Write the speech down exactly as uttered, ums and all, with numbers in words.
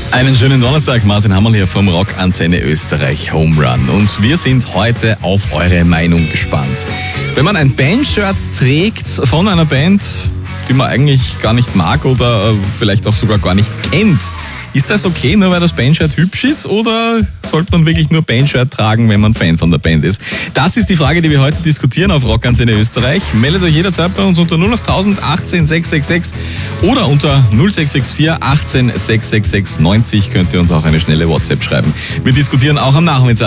Einen schönen Donnerstag, Martin Hammerl hier vom Rockantenne Österreich Home Run. Und wir sind heute auf eure Meinung gespannt. Wenn man ein Bandshirt trägt von einer Band, die man eigentlich gar nicht mag oder vielleicht auch sogar gar nicht kennt, ist das okay, nur weil das Bandshirt hübsch ist, oder sollte man wirklich nur Bandshirt tragen, wenn man Fan von der Band ist? Das ist die Frage, die wir heute diskutieren auf Rockantenne Österreich. Meldet euch jederzeit bei uns unter null acht null null eins acht sechs sechs sechs oder unter null sechs sechs vier achtzehn sechs sechs sechs neunzig könnt ihr uns auch eine schnelle WhatsApp schreiben. Wir diskutieren auch am Nachmittag.